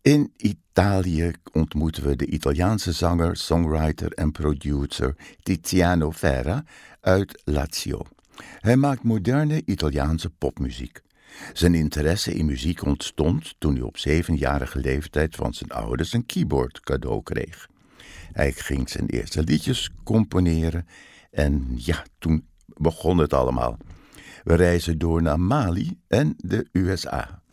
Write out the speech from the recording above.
In Italië ontmoeten we de Italiaanse zanger, songwriter en producer Tiziano Ferra uit Lazio. Hij maakt moderne Italiaanse popmuziek. Zijn interesse in muziek ontstond toen hij op 7-jarige leeftijd van zijn ouders een keyboard cadeau kreeg. Hij ging zijn eerste liedjes componeren en ja, toen begon het allemaal. We reizen door naar Mali en de USA.